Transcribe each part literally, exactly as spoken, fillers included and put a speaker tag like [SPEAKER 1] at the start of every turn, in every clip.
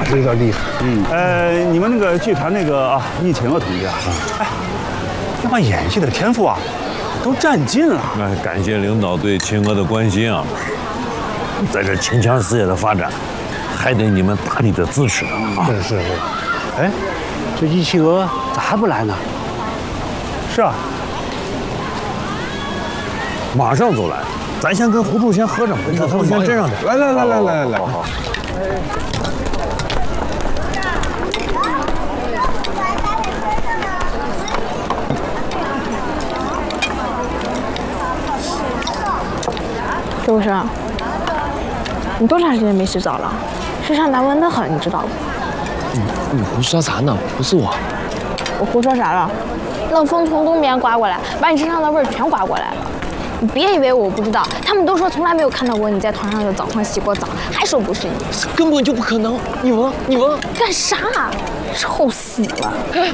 [SPEAKER 1] 实有点厉害。
[SPEAKER 2] 嗯，呃，你们那个剧团那个啊，倪晴娥同志啊，哎，那把演戏的天赋啊，都占尽了。
[SPEAKER 3] 那感谢领导对晴娥的关心啊，在这秦腔事业的发展，还得你们大力的支持啊。
[SPEAKER 1] 是是是。哎，这倪晴娥咋还不来呢？
[SPEAKER 2] 是啊，
[SPEAKER 3] 马上就来。咱先跟胡柱先喝着，你看他们先这样的。
[SPEAKER 1] 来来来来来来，好好。
[SPEAKER 4] 周医生，你多长时间没洗澡了？身上难闻得很，你知道不？
[SPEAKER 5] 你你胡说啥呢？不是我。
[SPEAKER 4] 我胡说啥了？冷风从东边刮过来，把你身上的味儿全刮过来了。你别以为我不知道，他们都说从来没有看到过你在团上的澡堂洗过澡，还说不是你，
[SPEAKER 5] 根本就不可能。你闻，你闻，
[SPEAKER 4] 干啥？臭死了！
[SPEAKER 5] 哎，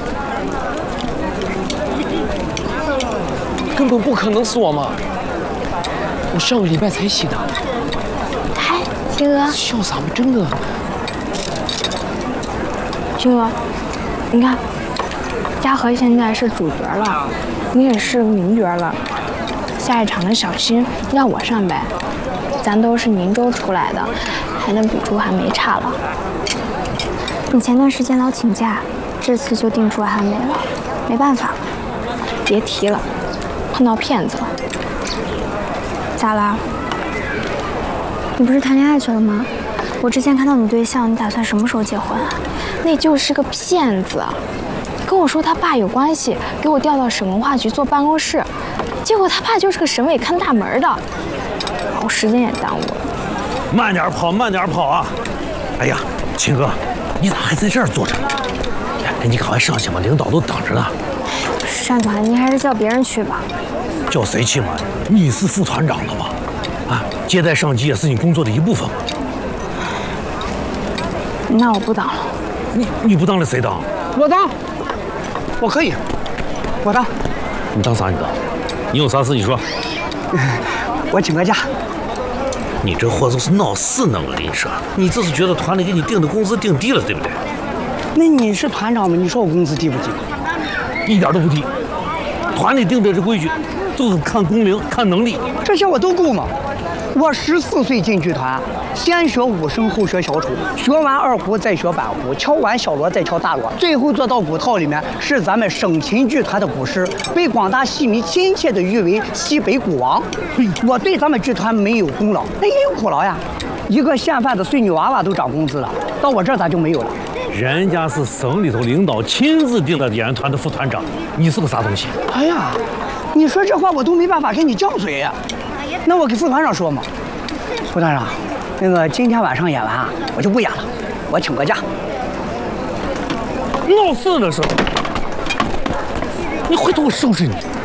[SPEAKER 5] 根本不可能是我嘛！我上个礼拜才洗的。
[SPEAKER 4] 哎，晴娥，
[SPEAKER 5] 笑啥嘛？真的。
[SPEAKER 4] 晴娥，你看，嘉禾现在是主角了，你也是名角了。下一场的小新让我上呗，咱都是宁州出来的，还能比朱寒梅差了。
[SPEAKER 6] 你前段时间老请假，这次就定住寒梅了，没办法。
[SPEAKER 4] 别提了，碰到骗子了。
[SPEAKER 6] 咋啦？你不是谈恋爱去了吗？我之前看到你对象，你打算什么时候结婚啊？
[SPEAKER 4] 那就是个骗子，跟我说他爸有关系，给我调到省文化局做办公室。结果他爸就是个省委看大门的，我时间也耽误了。
[SPEAKER 3] 慢点跑，慢点跑啊！哎呀，秦哥，你咋还在这儿坐着呢？哎，你赶快上去吧，领导都等着呢。
[SPEAKER 6] 单团，您还是叫别人去吧。
[SPEAKER 3] 叫谁去嘛？你是副团长了嘛？啊，接待上级也是你工作的一部分嘛。
[SPEAKER 4] 那我不当了。
[SPEAKER 3] 你你不当了谁当？
[SPEAKER 1] 我当，我可以，我当。
[SPEAKER 3] 你当啥？你当？你有啥事你说。
[SPEAKER 1] 我请个假。
[SPEAKER 3] 你这货都是闹事呢！我跟你说，你这是觉得团里给你定的工资定低了，对不对？
[SPEAKER 1] 那你是团长吗？你说我工资低不低？
[SPEAKER 3] 一点都不低。团里定的这规矩，就是看工龄、看能力。
[SPEAKER 1] 这些我都够吗？我十四岁进剧团，先学武生，后学小丑，学完二胡再学板胡，敲完小锣再敲大锣，最后做到鼓套里面，是咱们省琴剧团的鼓师，被广大戏迷亲切地誉为西北鼓王。我对咱们剧团没有功劳，那也有苦劳呀。一个县贩子碎女娃娃都涨工资了，到我这儿咋就没有了？
[SPEAKER 3] 人家是省里头领导亲自定的演员团的副团长，你是个啥东西？
[SPEAKER 1] 哎呀，你说这话我都没办法跟你犟嘴呀。那我给副团长说嘛，副团长，那个今天晚上演完啊，我就不演了，我请个假。
[SPEAKER 3] 闹事呢是？你回头我收拾你！